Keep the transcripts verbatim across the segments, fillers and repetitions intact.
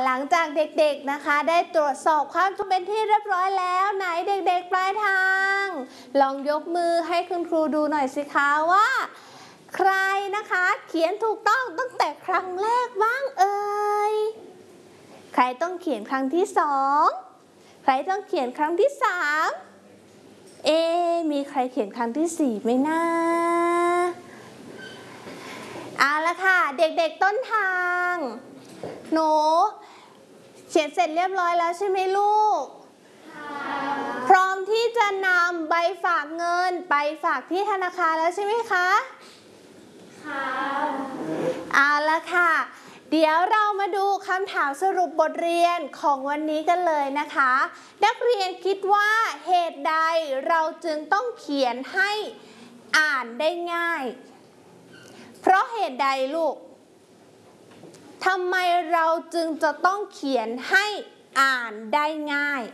หลังจากเด็กๆนะคะได้ตรวจสอบความถูกเป็นที่เรียบร้อยแล้วไหนเด็กๆปลายทางลองยกมือให้คุณครูดูหน่อยสิคะว่าใครนะคะเขียนถูกต้องตั้งแต่ครั้งแรกบ้างเอ่ยใครต้องเขียนครั้งที่สองใครต้องเขียนครั้งที่สามเอมีใครเขียนครั้งที่สี่ไหมนะเอาละค่ะเด็กๆต้นทางหนูเขียนเสร็จเรียบร้อยแล้วใช่ไหมลูกพร้อมที่จะนำใบฝากเงินไปฝากที่ธนาคารแล้วใช่ไหมคะค่ะเอาละค่ะเดี๋ยวเรามาดูคำถามสรุปบทเรียนของวันนี้กันเลยนะคะนักเรียนคิดว่าเหตุใดเราจึงต้องเขียนให้อ่านได้ง่ายเพราะเหตุใดลูกทำไมเราจึงจะต้องเขียนให้อ่านได้ง่าย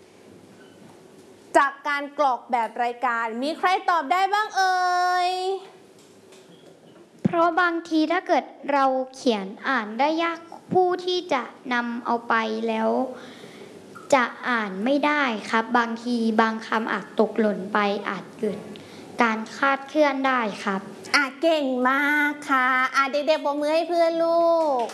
จากการกรอกแบบรายการมีใครตอบได้บ้างเอ่ยเพราะบางทีถ้าเกิดเราเขียนอ่านได้ยากผู้ที่จะนำเอาไปแล้วจะอ่านไม่ได้ครับบางทีบางคำอาจตกหล่นไปอาจเกิดการคลาดเคลื่อนได้ครับอ่ะเก่งมากค่ะอ่ะเด็กๆปรบมือให้เพื่อนลูก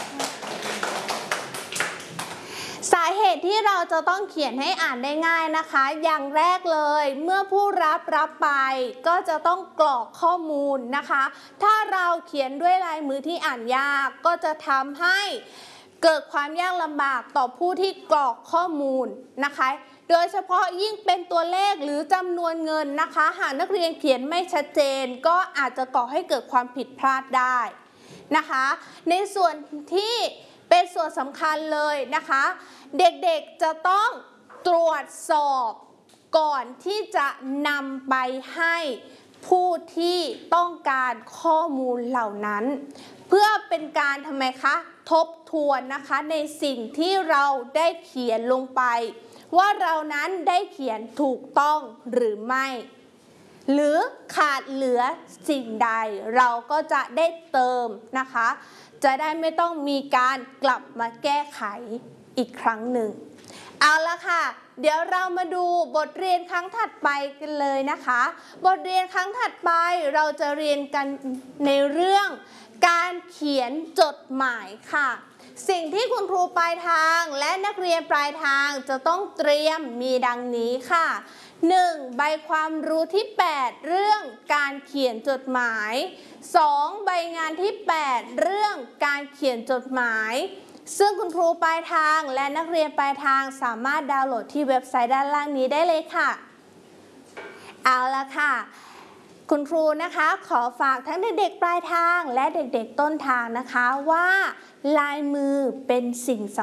สาเหตุที่เราจะต้องเขียนให้อ่านได้ง่ายนะคะอย่างแรกเลยเมื่อผู้รับรับไปก็จะต้องกรอกข้อมูลนะคะถ้าเราเขียนด้วยลายมือที่อ่านยากก็จะทำให้เกิดความยากลำบากต่อผู้ที่กรอกข้อมูลนะคะโดยเฉพาะยิ่งเป็นตัวเลขหรือจำนวนเงินนะคะหากนักเรียนเขียนไม่ชัดเจนก็อาจจะก่อให้เกิดความผิดพลาดได้นะคะในส่วนที่เป็นส่วนสำคัญเลยนะคะเด็กๆจะต้องตรวจสอบก่อนที่จะนำไปให้ผู้ที่ต้องการข้อมูลเหล่านั้นเพื่อเป็นการทำไมคะทบทวนนะคะในสิ่งที่เราได้เขียนลงไปว่าเรานั้นได้เขียนถูกต้องหรือไม่หรือขาดเหลือสิ่งใดเราก็จะได้เติมนะคะจะได้ไม่ต้องมีการกลับมาแก้ไขอีกครั้งหนึ่งเอาละค่ะเดี๋ยวเรามาดูบทเรียนครั้งถัดไปกันเลยนะคะบทเรียนครั้งถัดไปเราจะเรียนกันในเรื่องการเขียนจดหมายค่ะสิ่งที่คุณครูปลายทางและนักเรียนปลายทางจะต้องเตรียมมีดังนี้ค่ะหนึ่งใบความรู้ที่แปดเรื่องการเขียนจดหมายสองใบงานที่แปดเรื่องการเขียนจดหมายซึ่งคุณครูปลายทางและนักเรียนปลายทางสามารถดาวน์โหลดที่เว็บไซต์ด้านล่างนี้ได้เลยค่ะเอาละค่ะคุณครูนะคะขอฝากทั้งเด็กๆปลายทางและเด็กๆต้นทางนะคะว่าลายมือเป็นสิ่งส